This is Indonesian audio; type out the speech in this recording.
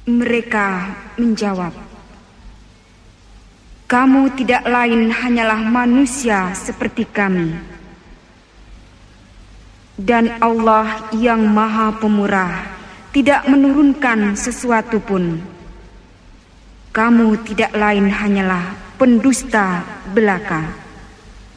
Mereka menjawab, "Kamu tidak lain hanyalah manusia seperti kami. Dan Allah yang Maha Pemurah tidak menurunkan sesuatu pun. Kamu tidak lain hanyalah pendusta belaka."